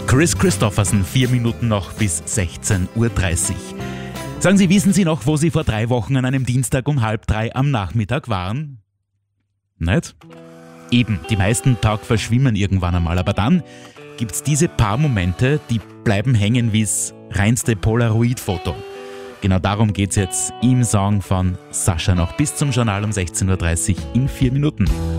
Chris Christopherson, 4 Minuten noch bis 16.30 Uhr. Sagen Sie, wissen Sie noch, wo Sie vor 3 Wochen an einem Dienstag um 2:30 am Nachmittag waren? Nicht? Eben, die meisten Tage verschwimmen irgendwann einmal, aber dann gibt's diese paar Momente, die bleiben hängen wie's reinste Polaroid-Foto. Genau darum geht's jetzt im Song von Sascha noch bis zum Journal um 16.30 Uhr in 4 Minuten.